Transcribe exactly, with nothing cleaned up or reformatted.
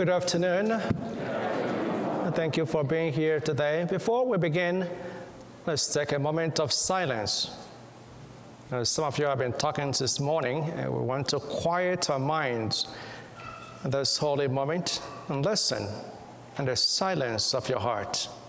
Good afternoon. Thank you for being here today. Before we begin, let's take a moment of silence. Uh, some of you have been talking this morning, and we want to quiet our minds at this holy moment and listen in the silence of your heart.